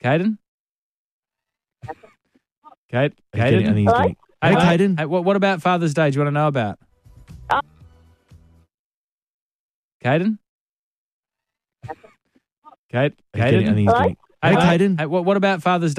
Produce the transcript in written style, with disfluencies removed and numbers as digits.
Caden? I think Caden? he's getting. Hey, Caden. Hey, what about Father's Day? Do you want to know about? Caden? I think Caden? he's getting. Hey, Caden. Hey, what about Father's Day?